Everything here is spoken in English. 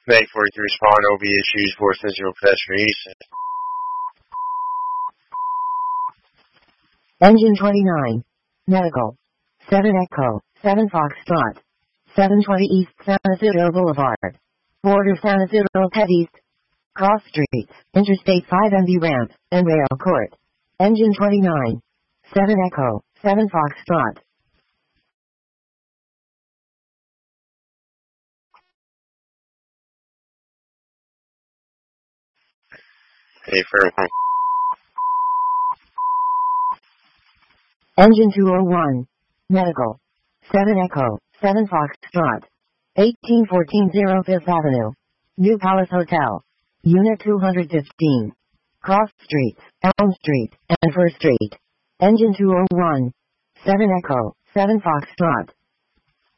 Bank 43 respond OB issues for Central Pedestrian East. Engine 29. Medical. 7 Echo. 7 Foxtrot. 720 East San Isidro Boulevard. Border San Isidro Pet East. Cross Streets. Interstate 5 MD Ramp. And Rail Court. Engine 29. 7 Echo. 7 Foxtrot. Affirm. Engine 201. Medical. 7 Echo. 7 Foxtrot. 1814 Fifth Avenue. New Palace Hotel. Unit 215. Cross Streets, Elm Street, and First Street. Engine 201. 7 Echo. 7 Foxtrot.